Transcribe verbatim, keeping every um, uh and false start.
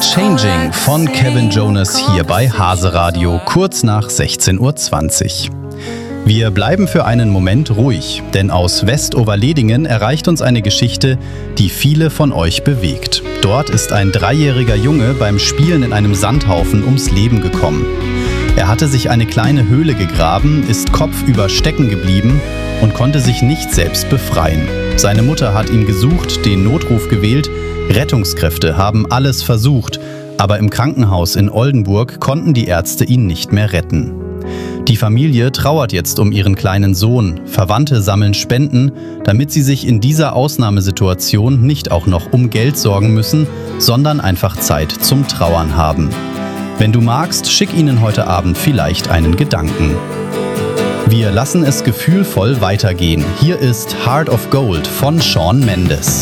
Changing von Kevin Jonas hier bei Hase Radio, kurz nach sechzehn Uhr zwanzig. Wir bleiben für einen Moment ruhig, denn aus Westoverledingen erreicht uns eine Geschichte, die viele von euch bewegt. Dort ist ein dreijähriger Junge beim Spielen in einem Sandhaufen ums Leben gekommen. Er hatte sich eine kleine Höhle gegraben, ist kopfüber stecken geblieben und konnte sich nicht selbst befreien. Seine Mutter hat ihn gesucht, den Notruf gewählt, Rettungskräfte haben alles versucht, aber im Krankenhaus in Oldenburg konnten die Ärzte ihn nicht mehr retten. Die Familie trauert jetzt um ihren kleinen Sohn, Verwandte sammeln Spenden, damit sie sich in dieser Ausnahmesituation nicht auch noch um Geld sorgen müssen, sondern einfach Zeit zum Trauern haben. Wenn du magst, schick ihnen heute Abend vielleicht einen Gedanken. Wir lassen es gefühlvoll weitergehen. Hier ist Heart of Gold von Shawn Mendes.